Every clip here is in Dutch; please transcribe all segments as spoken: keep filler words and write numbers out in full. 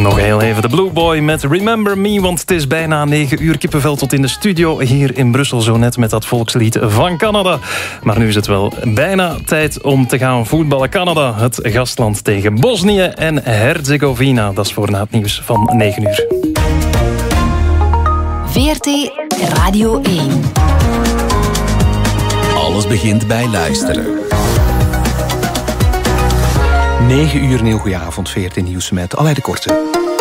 Nog heel even de Blue Boy met Remember Me, want het is bijna negen uur. Kippenvel tot in de studio hier in Brussel, zo net met dat volkslied van Canada. Maar nu is het wel bijna tijd om te gaan voetballen. Canada, het gastland tegen Bosnië en Herzegovina. Dat is voor na het nieuws van negen uur. V R T Radio één. Alles begint bij luisteren. negen uur, een heel goede avond. V R T Nieuws met Alain de Korte.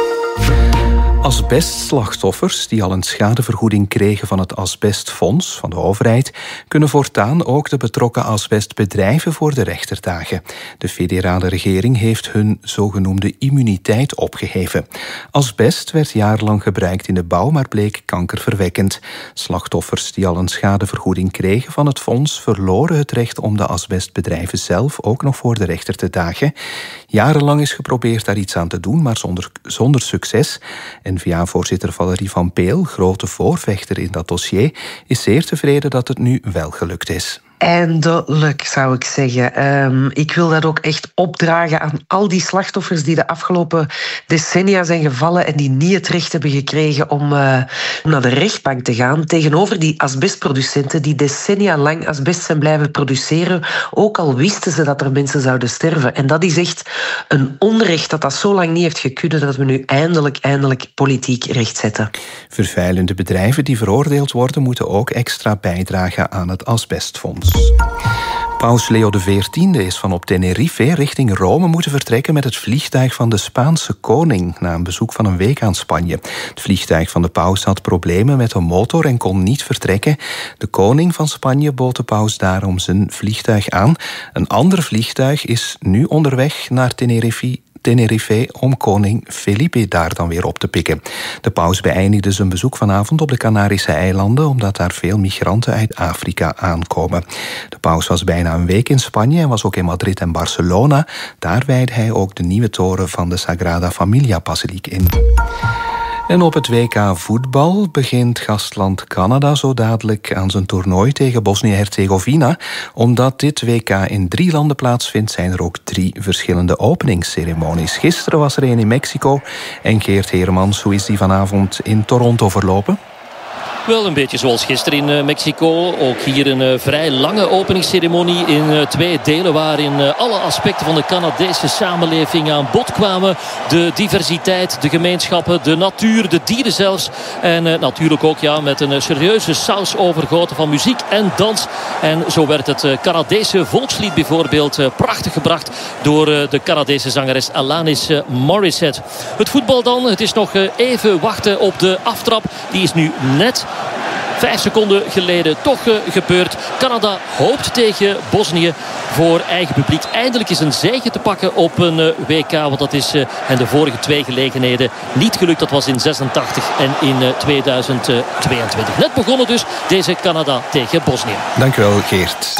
Asbestslachtoffers die al een schadevergoeding kregen van het Asbestfonds van de overheid kunnen voortaan ook de betrokken asbestbedrijven voor de rechter dagen. De federale regering heeft hun zogenoemde immuniteit opgeheven. Asbest werd jarenlang gebruikt in de bouw, maar bleek kankerverwekkend. Slachtoffers die al een schadevergoeding kregen van het fonds verloren het recht om de asbestbedrijven zelf ook nog voor de rechter te dagen. Jarenlang is geprobeerd daar iets aan te doen, maar zonder, zonder succes. N V A-voorzitter Valerie van Peel, grote voorvechter in dat dossier, is zeer tevreden dat het nu wel gelukt is. Eindelijk, zou ik zeggen. Um, ik wil dat ook echt opdragen aan al die slachtoffers die de afgelopen decennia zijn gevallen en die niet het recht hebben gekregen om, uh, om naar de rechtbank te gaan tegenover die asbestproducenten die decennia lang asbest zijn blijven produceren, ook al wisten ze dat er mensen zouden sterven. En dat is echt een onrecht dat dat zo lang niet heeft gekund, dat we nu eindelijk, eindelijk politiek rechtzetten. Vervuilende bedrijven die veroordeeld worden moeten ook extra bijdragen aan het asbestfonds. Paus Leo de veertiende is van op Tenerife richting Rome moeten vertrekken met het vliegtuig van de Spaanse koning na een bezoek van een week aan Spanje. Het vliegtuig van de paus had problemen met een motor en kon niet vertrekken. De koning van Spanje bood de paus daarom zijn vliegtuig aan. Een ander vliegtuig is nu onderweg naar Tenerife. Tenerife om koning Felipe daar dan weer op te pikken. De paus beëindigde zijn bezoek vanavond op de Canarische eilanden omdat daar veel migranten uit Afrika aankomen. De paus was bijna een week in Spanje en was ook in Madrid en Barcelona. Daar wijdde hij ook de nieuwe toren van de Sagrada Familia-basiliek in. En op het W K voetbal begint gastland Canada zo dadelijk aan zijn toernooi tegen Bosnië-Herzegovina. Omdat dit W K in drie landen plaatsvindt, zijn er ook drie verschillende openingsceremonies. Gisteren was er een in Mexico. En Geert Heremans, hoe is die vanavond in Toronto verlopen? Wel een beetje zoals gisteren in uh, Mexico. Ook hier een uh, vrij lange openingsceremonie in uh, twee delen waarin uh, alle aspecten van de Canadese samenleving aan bod kwamen. De diversiteit, de gemeenschappen, de natuur, de dieren zelfs. En uh, natuurlijk ook ja, met een uh, serieuze saus overgoten van muziek en dans. En zo werd het uh, Canadese volkslied bijvoorbeeld uh, prachtig gebracht door uh, de Canadese zangeres Alanis uh, Morissette. Het voetbal dan, het is nog uh, even wachten op de aftrap. Die is nu net Vijf seconden geleden toch uh, gebeurd. Canada hoopt tegen Bosnië voor eigen publiek eindelijk eens een zege te pakken op een uh, W K. Want dat is uh, en de vorige twee gelegenheden niet gelukt. Dat was in zesentachtig en in uh, tweeduizend tweeëntwintig. Net begonnen dus deze Canada tegen Bosnië. Dankjewel, Geert.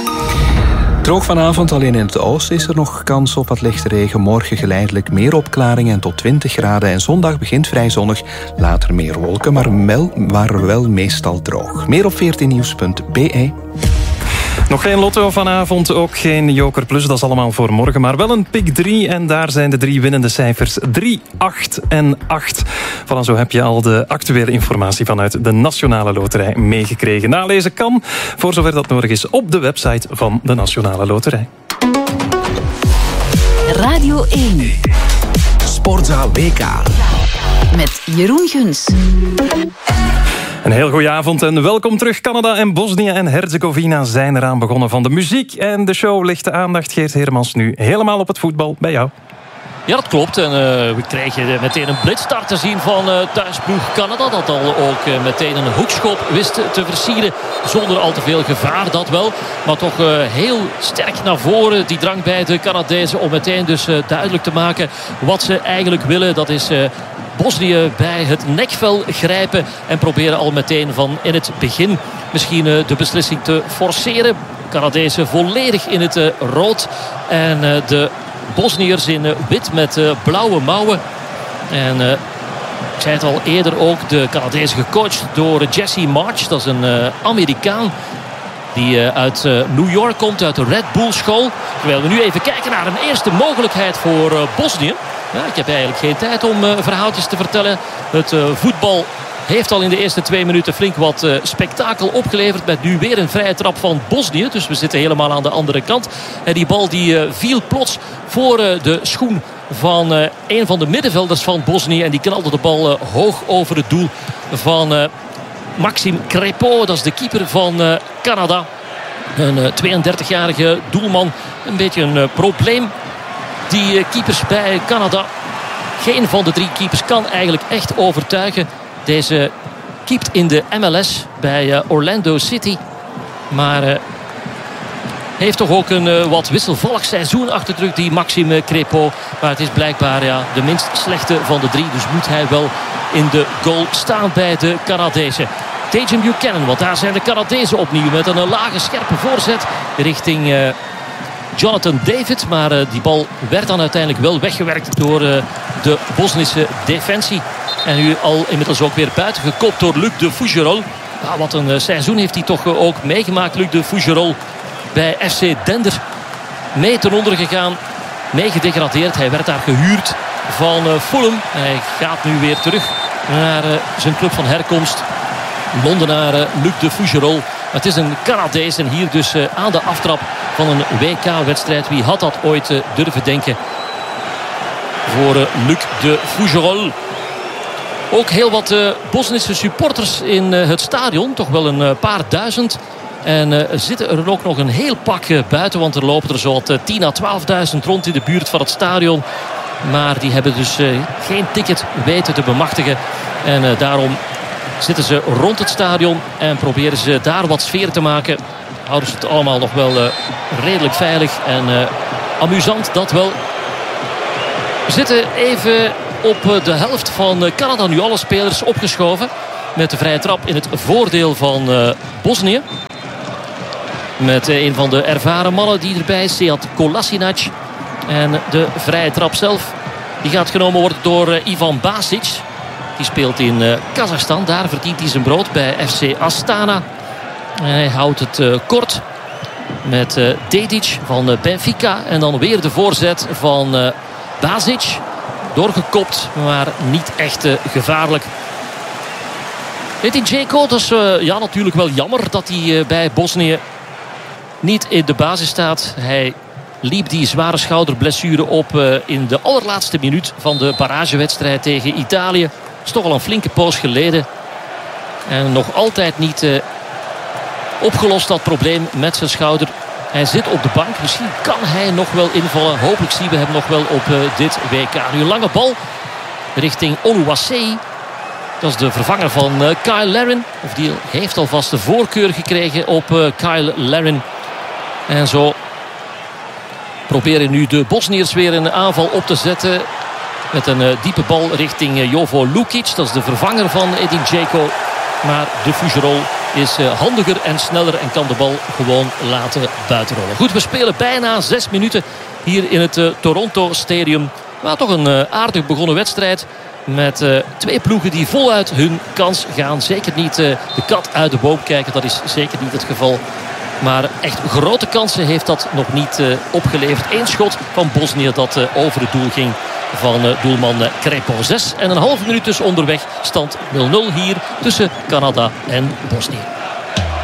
Droog vanavond, alleen in het oosten is er nog kans op wat lichte regen. Morgen geleidelijk meer opklaringen en tot twintig graden. En zondag begint vrij zonnig, later meer wolken, maar wel, maar wel meestal droog. Meer op veertien nieuws punt b e. Nog geen lotto vanavond, ook geen Joker Plus, dat is allemaal voor morgen. Maar wel een Pick drie en daar zijn de drie winnende cijfers drie, acht en acht. Voilà, zo heb je al de actuele informatie vanuit de Nationale Loterij meegekregen. Nalezen kan, voor zover dat nodig is, op de website van de Nationale Loterij. Radio één. Sportzaal W K. Met Jeroen Guns. Een heel goede avond en welkom terug. Canada en Bosnië en Herzegovina zijn eraan begonnen van de muziek. En de show ligt de aandacht, Geert Heremans, nu helemaal op het voetbal bij jou. Ja, dat klopt. En uh, we kregen meteen een blitzstart te zien van uh, thuisploeg Canada. Dat al ook uh, meteen een hoekschop wist te versieren. Zonder al te veel gevaar, dat wel. Maar toch uh, heel sterk naar voren. Die drang bij de Canadezen om meteen dus uh, duidelijk te maken wat ze eigenlijk willen. Dat is... Uh, Bosnië bij het nekvel grijpen en proberen al meteen van in het begin misschien de beslissing te forceren. Canadezen volledig in het rood en de Bosniërs in wit met blauwe mouwen. En uh, ik zei het al eerder ook, de Canadezen gecoacht door Jesse March. Dat is een uh, Amerikaan die uh, uit uh, New York komt, uit de Red Bull school. Terwijl we nu even kijken naar een eerste mogelijkheid voor uh, Bosnië. Ja, ik heb eigenlijk geen tijd om uh, verhaaltjes te vertellen. Het uh, voetbal heeft al in de eerste twee minuten flink wat uh, spektakel opgeleverd. Met nu weer een vrije trap van Bosnië. Dus we zitten helemaal aan de andere kant. En die bal die uh, viel plots voor uh, de schoen van uh, een van de middenvelders van Bosnië. En die knalde de bal uh, hoog over het doel van uh, Maxime Crépeau. Dat is de keeper van uh, Canada. Een uh, tweeëndertigjarige doelman. Een beetje een uh, probleem. Die uh, keepers bij Canada. Geen van de drie keepers kan eigenlijk echt overtuigen. Deze keept in de M L S bij uh, Orlando City. Maar uh, heeft toch ook een uh, wat wisselvallig seizoen achter de rug, die Maxime Crépeau. Maar het is blijkbaar ja, de minst slechte van de drie. Dus moet hij wel in de goal staan bij de Canadezen. Tajon Buchanan, want daar zijn de Canadezen opnieuw. Met een uh, lage scherpe voorzet richting uh, Jonathan David. Maar uh, die bal werd dan uiteindelijk wel weggewerkt door uh, de Bosnische defensie. En nu al inmiddels ook weer buiten gekopt door Luc de Fougerolles. Ja, wat een uh, seizoen heeft hij toch uh, ook meegemaakt, Luc de Fougerolles. Bij F C Dender. Mee ten onder gegaan. Mee gedegradeerd. Hij werd daar gehuurd van uh, Fulham. Hij gaat nu weer terug naar uh, zijn club van herkomst. Londenaar uh, Luc de Fougerolles. Het is een Canadees en hier dus uh, aan de aftrap van een W K-wedstrijd. Wie had dat ooit uh, durven denken voor uh, Luc de Fougerolles. Ook heel wat uh, Bosnische supporters in uh, het stadion. Toch wel een uh, paar duizend. En uh, zitten er ook nog een heel pak uh, buiten. Want er lopen er zo wat uh, tien à twaalfduizend rond in de buurt van het stadion. Maar die hebben dus uh, geen ticket weten te bemachtigen. En uh, daarom zitten ze rond het stadion. En proberen ze daar wat sfeer te maken. Houden ze het allemaal nog wel uh, redelijk veilig. En uh, amusant dat wel. We zitten even op de helft van Canada. Nu alle spelers opgeschoven. Met de vrije trap in het voordeel van uh, Bosnië. Met uh, een van de ervaren mannen die erbij is. Sead Kolasinac. En de vrije trap zelf. Die gaat genomen worden door uh, Ivan Basic. Die speelt in uh, Kazachstan. Daar verdient hij zijn brood bij F C Astana. En hij houdt het uh, kort. Met uh, Dedic van uh, Benfica. En dan weer de voorzet van uh, Basic. Doorgekopt, maar niet echt uh, gevaarlijk. Edin Dzeko, dat is uh, ja, natuurlijk wel jammer dat hij uh, bij Bosnië niet in de basis staat. Hij liep die zware schouderblessure op uh, in de allerlaatste minuut van de barragewedstrijd tegen Italië. Dat is toch al een flinke poos geleden. En nog altijd niet uh, opgelost dat probleem met zijn schouder. Hij zit op de bank. Misschien kan hij nog wel invallen. Hopelijk zien we hem nog wel op uh, dit W K. Nu een lange bal richting Oluwaseyi. Dat is de vervanger van uh, Kyle Larin. Of die heeft alvast de voorkeur gekregen op uh, Kyle Larin. En zo proberen nu de Bosniërs weer een aanval op te zetten. Met een uh, diepe bal richting uh, Jovo Lukic. Dat is de vervanger van Edin Dzeko. Maar de Fougerolles is uh, handiger en sneller en kan de bal gewoon laten buitenrollen. Goed, we spelen bijna zes minuten hier in het uh, Toronto Stadium. Maar toch een uh, aardig begonnen wedstrijd. Met uh, twee ploegen die voluit hun kans gaan. Zeker niet uh, de kat uit de boom kijken. Dat is zeker niet het geval. Maar echt grote kansen heeft dat nog niet uh, opgeleverd. Eén schot van Bosnië dat uh, over het doel ging van uh, doelman uh, Crépeau. Zes en een half minuut dus onderweg. Stand nul nul hier tussen Canada en Bosnië.